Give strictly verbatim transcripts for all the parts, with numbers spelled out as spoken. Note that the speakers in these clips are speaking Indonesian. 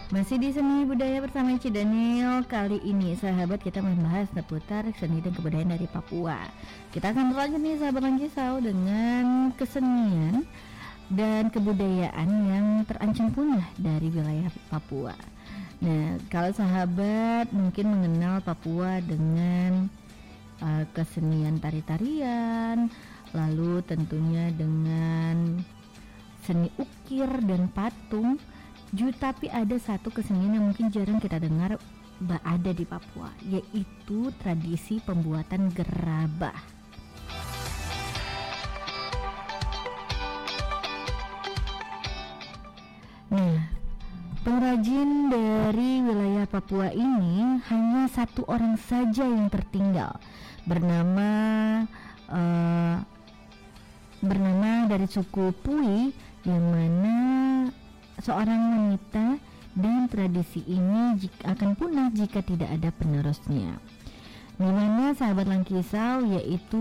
Masih di seni budaya bersama Ci Daniel. Kali ini sahabat kita membahas seputar seni dan kebudayaan dari Papua. Kita akan berlanjut nih sahabat Lancisau dengan kesenian dan kebudayaan yang terancam punah dari wilayah Papua. Nah, kalau sahabat mungkin mengenal Papua dengan uh, kesenian tari-tarian, lalu tentunya dengan seni ukir dan patung. Ju, tapi ada satu kesenian yang mungkin jarang kita dengar ada di Papua, yaitu tradisi pembuatan gerabah. Nah, pengrajin dari wilayah Papua ini hanya satu orang saja yang tertinggal, bernama uh, bernama dari suku Pui, yang mana seorang wanita, dan tradisi ini jika, akan punah jika tidak ada penerusnya. Di mana sahabat Langkisau, yaitu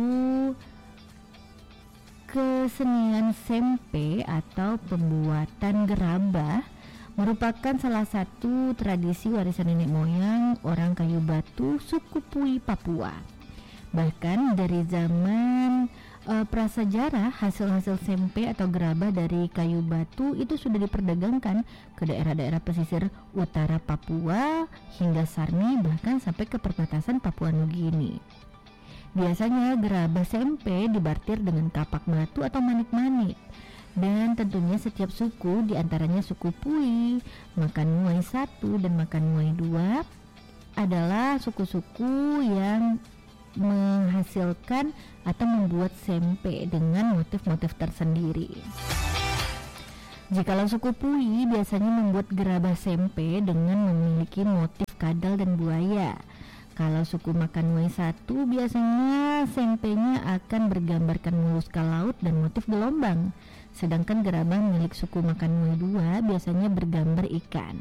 kesenian sempe atau pembuatan gerabah merupakan salah satu tradisi warisan nenek moyang orang kayu batu suku Pui Papua. Bahkan dari zaman uh, prasejarah, hasil-hasil sempe atau gerabah dari kayu batu itu sudah diperdagangkan ke daerah-daerah pesisir utara Papua hingga Sarni, bahkan sampai ke perbatasan Papua Nugini. Biasanya gerabah sempe dibartir dengan kapak batu atau manik-manik. Dan tentunya setiap suku, diantaranya suku Pui, Makan Muai satu dan Makan Muai dua, adalah suku-suku yang menghasilkan atau membuat sempe dengan motif-motif tersendiri. Jikalau suku Pui biasanya membuat gerabah sempe dengan memiliki motif kadal dan buaya. Kalau suku Makan Muai satu biasanya sempenya akan bergambarkan moluska laut dan motif gelombang. Sedangkan gerabah milik suku Makan Muai dua biasanya bergambar ikan.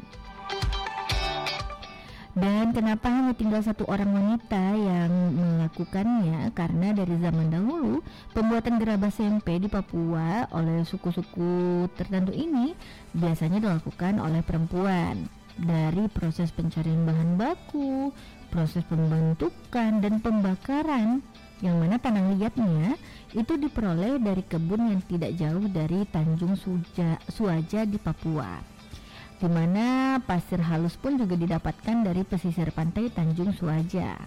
Dan kenapa hanya tinggal satu orang wanita yang melakukannya? Karena dari zaman dahulu pembuatan gerabah sempe di Papua oleh suku-suku tertentu ini biasanya dilakukan oleh perempuan. Dari proses pencarian bahan baku, proses pembentukan dan pembakaran, yang mana tanah liatnya itu diperoleh dari kebun yang tidak jauh dari Tanjung Suja, Suaja di Papua, di mana pasir halus pun juga didapatkan dari pesisir pantai Tanjung Suaja.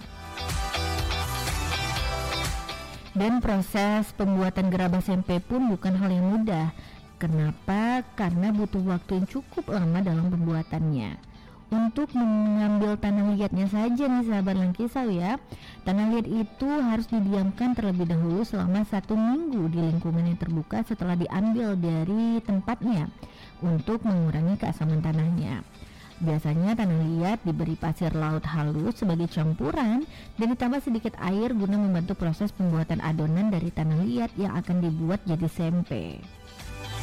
Dan proses pembuatan gerabah sempe pun bukan hal yang mudah. Kenapa? Karena butuh waktu yang cukup lama dalam pembuatannya. Untuk mengambil tanah liatnya saja nih sahabat Langkisau ya, tanah liat itu harus didiamkan terlebih dahulu selama satu minggu di lingkungan yang terbuka setelah diambil dari tempatnya, untuk mengurangi keasaman tanahnya. Biasanya tanah liat diberi pasir laut halus sebagai campuran dan ditambah sedikit air guna membantu proses pembuatan adonan dari tanah liat yang akan dibuat jadi sempe.